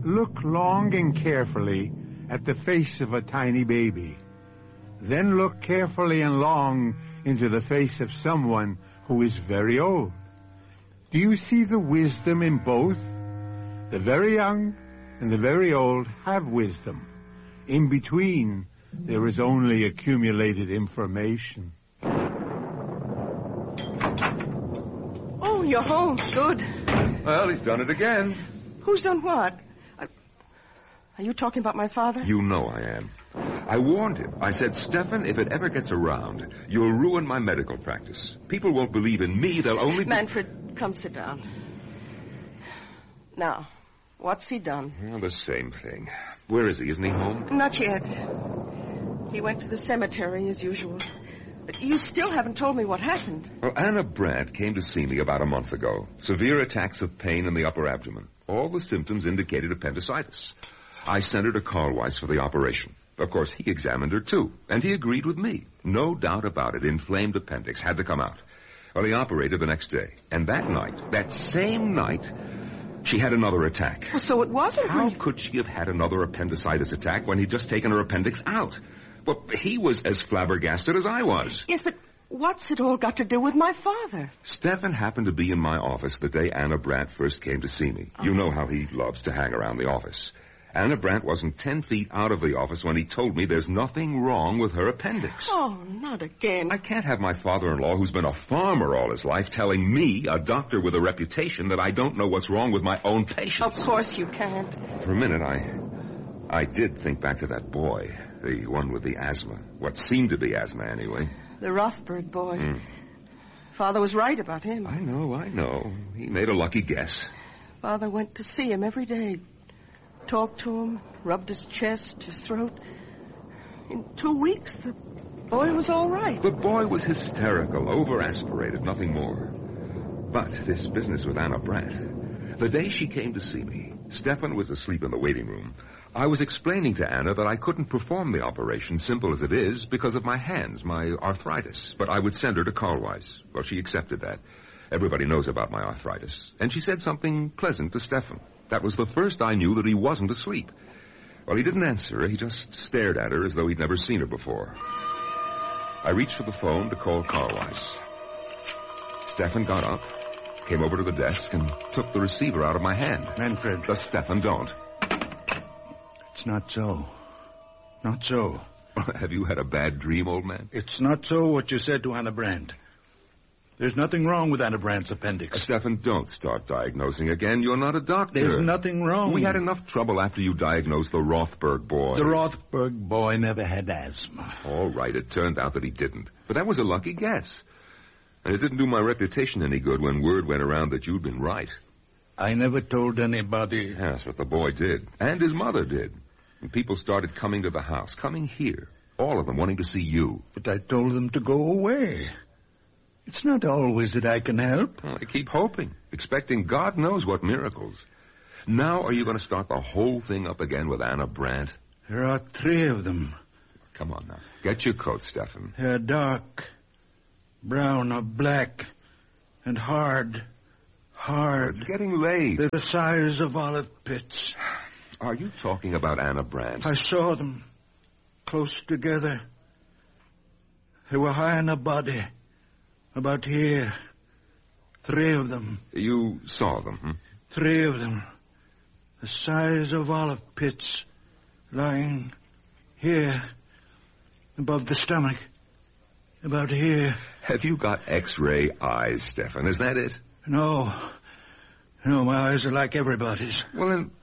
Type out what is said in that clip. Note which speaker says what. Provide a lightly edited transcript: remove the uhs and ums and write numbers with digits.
Speaker 1: Look long and carefully at the face of a tiny baby. Then look carefully and long into the face of someone who is very old. Do you see the wisdom in both? The very young and the very old have wisdom. In between, there is only accumulated information.
Speaker 2: Oh, you're home. Good.
Speaker 3: Well, he's done it again.
Speaker 2: Who's done what? Are you talking about my father?
Speaker 3: You know I am. I warned him. I said, Stefan, if it ever gets around, you'll ruin my medical practice. People won't believe in me. They'll only...
Speaker 2: Manfred, come sit down. Now, what's he done?
Speaker 3: Well, the same thing. Where is he? Isn't he home?
Speaker 2: Not yet. He went to the cemetery as usual. But you still haven't told me what happened.
Speaker 3: Well, Anna Brandt came to see me about a month ago. Severe attacks of pain in the upper abdomen. All the symptoms indicated appendicitis. I sent her to Carl Weiss for the operation. Of course, he examined her, too, and he agreed with me. No doubt about it, inflamed appendix had to come out. Well, he operated the next day. And that night, that same night, she had another attack.
Speaker 2: Well, so it wasn't...
Speaker 3: How could she have had another appendicitis attack when he'd just taken her appendix out? Well, he was as flabbergasted as I was.
Speaker 2: Yes, but what's it all got to do with my father?
Speaker 3: Stefan happened to be in my office the day Anna Brandt first came to see me. You know how he loves to hang around the office. Anna Brandt wasn't 10 feet out of the office when he told me there's nothing wrong with her appendix.
Speaker 2: Oh, not again.
Speaker 3: I can't have my father-in-law, who's been a farmer all his life, telling me, a doctor with a reputation, that I don't know what's wrong with my own patients.
Speaker 2: Of course you can't.
Speaker 3: For a minute, I did think back to that boy, the one with the asthma. What seemed to be asthma, anyway.
Speaker 2: The Rothberg boy. Father was right about him.
Speaker 3: I know. He made a lucky guess.
Speaker 2: Father went to see him every day. Talked to him, rubbed his chest, his throat. In 2 weeks, the boy was all right.
Speaker 3: The boy was hysterical, over-aspirated, nothing more. But this business with Anna Brandt, the day she came to see me, Stefan was asleep in the waiting room. I was explaining to Anna that I couldn't perform the operation, simple as it is, because of my hands, my arthritis. But I would send her to Carl Weiss. Well, she accepted that. Everybody knows about my arthritis. And she said something pleasant to Stefan. That was the first I knew that he wasn't asleep. Well, he didn't answer. He just stared at her as though he'd never seen her before. I reached for the phone to call Carl Weiss. Stefan got up, came over to the desk, and took the receiver out of my hand.
Speaker 4: Manfred.
Speaker 3: Stefan, don't.
Speaker 4: It's not so. Not so.
Speaker 3: Have you had a bad dream, old man?
Speaker 4: It's not so what you said to Anna Brandt. There's nothing wrong with Anna Brandt's appendix.
Speaker 3: Stefan, don't start diagnosing again. You're not a doctor.
Speaker 4: There's nothing wrong.
Speaker 3: We had enough trouble after you diagnosed the Rothberg boy.
Speaker 4: The Rothberg boy never had asthma.
Speaker 3: All right, it turned out that he didn't. But that was a lucky guess. And it didn't do my reputation any good when word went around that you'd been right.
Speaker 4: I never told anybody.
Speaker 3: That's what the boy did. And his mother did. And people started coming to the house, coming here. All of them wanting to see you.
Speaker 4: But I told them to go away. It's not always that I can help.
Speaker 3: Well, I keep hoping, expecting God knows what miracles. Now are you going to start the whole thing up again with Anna Brandt?
Speaker 4: There are 3 of them.
Speaker 3: Come on now. Get your coat, Stefan.
Speaker 4: They're dark, brown or black, and hard.
Speaker 3: It's getting late.
Speaker 4: They're the size of olive pits.
Speaker 3: Are you talking about Anna Brandt?
Speaker 4: I saw them, close together. They were high in her body. About here. 3 of them.
Speaker 3: You saw them,
Speaker 4: 3 of them. The size of olive pits. Lying here. Above the stomach. About here.
Speaker 3: Have you got X-ray eyes, Stefan? Is that it?
Speaker 4: No. No, my eyes are like everybody's.
Speaker 3: Well, then,